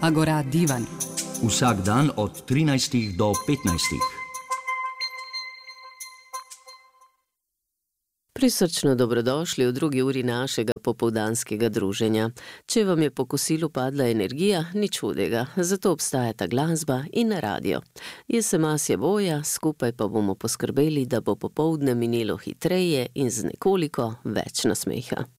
Agora Divan. Vsak dan od 13 do 15. Prisrčno dobrodošli v drugi uri našega popoldanskega druženja. Če vam je po kosilu padla energija, nič hudega, zato obstajata glasba in radio. Jaz sem Asja Boja, skupaj pa bomo poskrbeli, da bo popoldne minilo hitreje in z nekoliko več nasmeha.